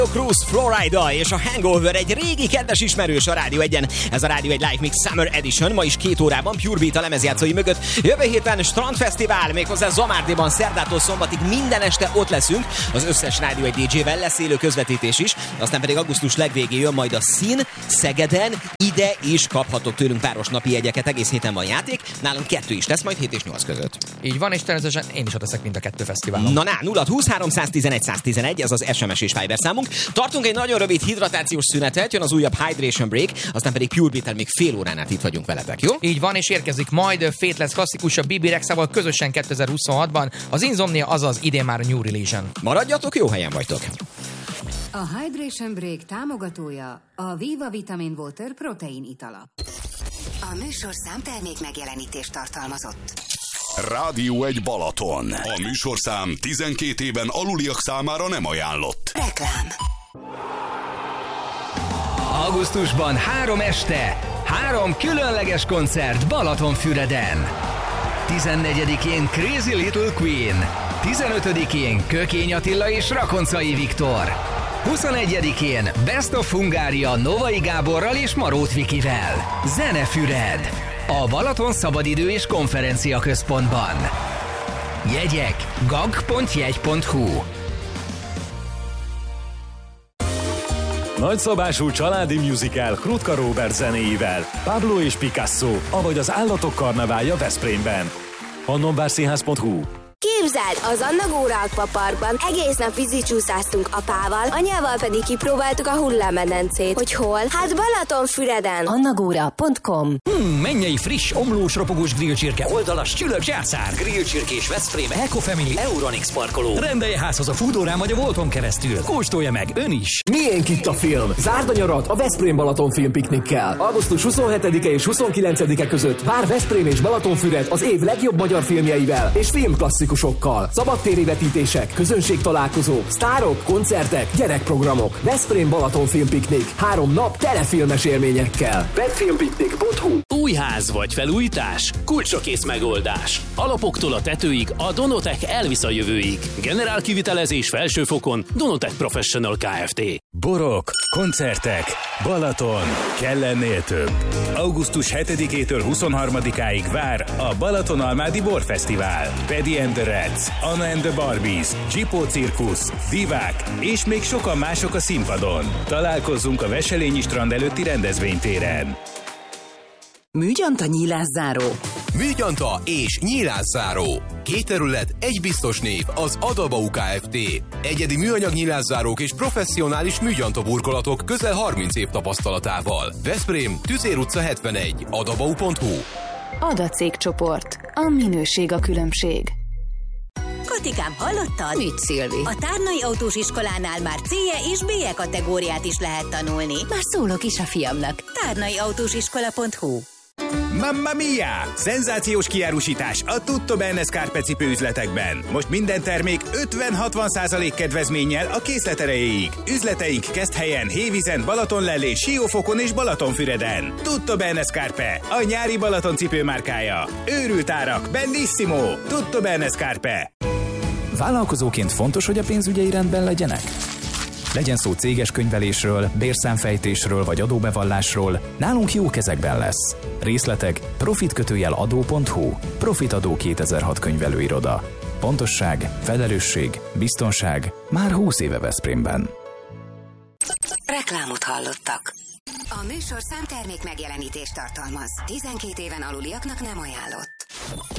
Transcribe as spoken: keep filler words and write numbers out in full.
Cruz, Florida és a Hangover egy régi kedves ismerős a Rádió egyen. Ez a Rádió egy Live Mix Summer Edition, ma is két órában Pure Beat a lemezjátszói mögött. Jövő héten Strandfesztivál, méghozzá Zamárdiban szerdától szombatig minden este ott leszünk. Az összes Rádió egy dé dzsével lesz élő közvetítés is. Aztán pedig augusztus legvégén jön majd a Szín, Szegeden, ide is kaphatok tőlünk páros napi jegyeket, egész héten van játék. Nálunk kettő is lesz majd hét és nyolc között. Így van, és természetesen én is ott leszek mind a kettő fesztiválon. Na, na, nulla húsz háromszáztizenegy száztizenegy, ez az es em es és Viber számunk. Tartunk egy nagyon rövid hidratációs szünetet, jön az újabb Hydration Break, aztán pedig Pure Beat-tel még fél órán át itt vagyunk veletek, jó? Így van, és érkezik majd Faithless klasszikus a bé bé Rexával közösen kétezer-huszonhatban, az Insomnia, azaz idén már a New Religion. Maradjatok, jó helyen vagytok! A Hydration Break támogatója a Viva Vitamin Water protein itala. A műsorszám termék megjelenítést tartalmazott. Rádió egy Balaton. A műsorszám tizenkét éven aluliak számára nem ajánlott. Reklám. Augusztusban három este, három különleges koncert Balatonfüreden. tizennegyedikén Crazy Little Queen, tizenötödikén Kökény Attila és Rakoncai Viktor, huszonegyedikén Best of Hungária Novai Gáborral és Marót Vikivel. Zenefüred, a Balaton Szabadidő és Konferencia Központban. Jegyek gag pont jegy pont hu. Nagyszabású családi musical Krutka Róbert zenéivel, Pablo és Picasso, avagy az Állatok karneválja Veszprémben. Hannonvárszínház pont hu. Képzeld, az Anna Góra Aquaparkban egész nap vízicsúszáztunk apával, anyával pedig kipróbáltuk a hullámmedencét. Hogy hol? Hát Balatonfüreden. annagóra pont com. Hmm, mennyei friss, omlós, ropogós grillcsirke, oldalas csülök zsászár, grillcsirkés Veszprém, Eco Family, Euronix parkoló. Rendelje házhoz a Foodórán vagy a Volton keresztül. Kóstolja meg ön is. Miénk itt a film. Zárd a nyarat a Veszprém Balaton filmpiknikkel. augusztus huszonhetedike és huszonkilencedike között vár Veszprém és Balatonfüred az év legjobb magyar filmjeivel és filmklasszikusokkal. Szabadtéri vetítések, közönségtalálkozók, sztárok, koncertek, gyerekprogramok. Veszprém Balaton filmpiknik. Három nap telefilmes élményekkel. webfilmpiknik pont hu. Új ház vagy felújítás? Kulcsakész megoldás. Alapoktól a tetőig a Donotech elvisz a jövőig. Generál kivitelezés felsőfokon Donotech Professional Kft. Borok, koncertek, Balaton, kell ennél több. augusztus hetedikétől huszonharmadikáig vár a Balatonalmádi Borfesztivál. Paddy and the Rats, Anna and the Barbies, Zsipó Cirkusz, Divák és még sokan mások a színpadon. Találkozzunk a Veselényi strand előtti rendezvénytéren. Műgyanta nyílászáró. Műgyanta és nyílászáró. Két terület, egy biztos név, az Adabau Kft. Egyedi műanyag nyílászárók és professzionális műgyanta burkolatok közel harminc év tapasztalatával. Veszprém, Tüzér utca hetvenegy, adabau pont hu. Adacégcsoport. A minőség a különbség. Katikám, hallottad? Mit, Szilvi? A Tárnai Autós Iskolánál már C-je és B-je kategóriát is lehet tanulni. Már szólok is a fiamnak. tárnai autós iskola pont hu. Mamma mia! Szenzációs kiárusítás a Tutto Bene Scarpe cipőüzletekben. Most minden termék ötven-hatvan százalék kedvezménnyel a készlet erejéig. Üzleteink Keszthelyen, Hévízen, Balatonlellén, Siófokon és Balatonfüreden. Tutto Bene Scarpe, a nyári Balaton cipőmárkája. Őrült árak, bellissimo! Tutto Bene Scarpe. Vállalkozóként fontos, hogy a pénzügyei rendben legyenek? Legyen szó céges könyvelésről, bérszámfejtésről vagy adóbevallásról, nálunk jó kezekben lesz. Részletek profitkötőjel adó pont hu. Profitadó kétezer-hat könyvelőiroda. Pontosság, felelősség, biztonság már húsz éve Veszprémben. Reklámot hallottak. A műsorszám termék megjelenítést tartalmaz. tizenkét éven aluliaknak nem ajánlott.